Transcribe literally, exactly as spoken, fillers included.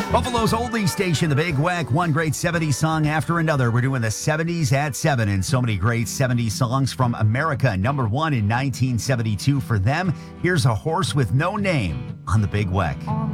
Buffalo's oldie station, the Big Weck, one great seventies song after another. We're doing the seventies at seven, and so many great seventies songs from America. Number one in nineteen seventy-two for them. Here's A Horse with No Name on the Big Weck.